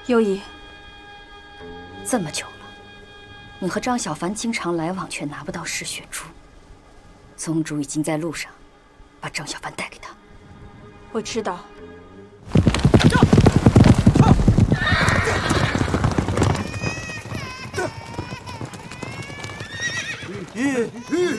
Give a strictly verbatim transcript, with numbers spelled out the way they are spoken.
幽姨， 这么久了，你和张小凡经常来往，却拿不到嗜血珠。宗主已经在路上，把张小凡带给他。 我知道。 咦咦！